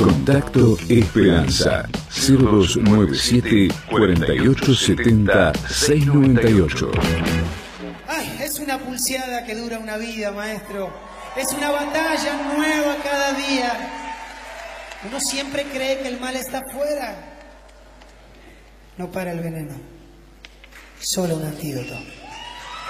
Contacto Esperanza 0297 4870 698. Ay, es una pulseada que dura una vida, maestro. Es una batalla nueva cada día. Uno siempre cree que el mal está afuera. No para el veneno. Solo un antídoto.